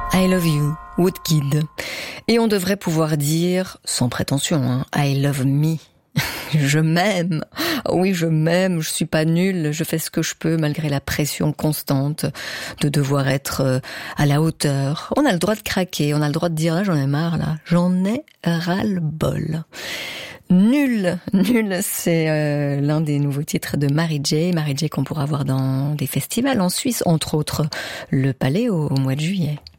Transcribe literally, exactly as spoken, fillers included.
I love you, Woodkid. Et on devrait pouvoir dire, sans prétention, hein, I love me. Je m'aime. Oui, je m'aime. Je suis pas nulle. Je fais ce que je peux malgré la pression constante de devoir être à la hauteur. On a le droit de craquer. On a le droit de dire, là, j'en ai marre, là. J'en ai ras-le-bol. Nul, nul, c'est euh, l'un des nouveaux titres de Mary J. Mary J qu'on pourra voir dans des festivals en Suisse, entre autres le Palais au, au mois de juillet.